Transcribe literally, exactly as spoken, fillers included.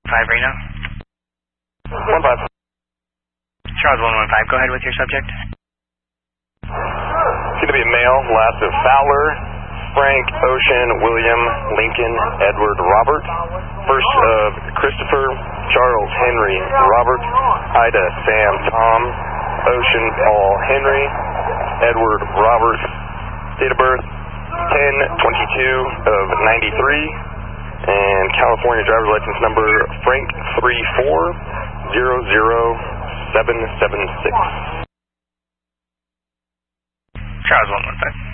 five Reno. one five. Charles one one five, go ahead with your subject. It's going to be a male, last of Fowler, Frank, Ocean, William, Lincoln, Edward, Robert. First of Christopher, Charles, Henry, Robert, Ida, Sam, Tom, Ocean, Paul, Henry, Edward, Robert. Date of birth, ten twenty-two of ninety-three. And California driver's license number, Frank three four zero zero seven seven six. Charles one one five.